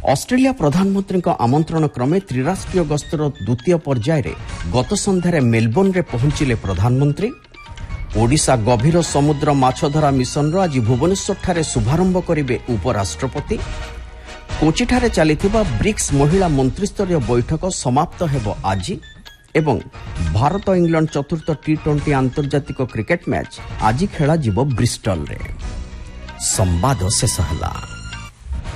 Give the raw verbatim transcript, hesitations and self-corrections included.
Australia प्रधानमंत्री आमंत्रण क्रमे त्रिराष्ट्रीय गस्तर द्वितीय पर्यायर गत संध्यारे मेलबोर्न रे पहुंचिले प्रधानमंत्री। ओडिशा गभीर समुद्र माछधरा मिशन आज भुवनेश्वर ठारे शुभारंभ करिवे उपराष्ट्रपति। कोचिठारे चलिथिबा ब्रिक्स महिला मंत्रिस्तरीय बैठक समाप्त हेब आज एवं भारत इंग्लैंड चतुर्थ टी ट्वेंटी आंतर्जातिक क्रिकेट मैच आज खेला जिवो ब्रिस्टल रे। संवाद शेष हला।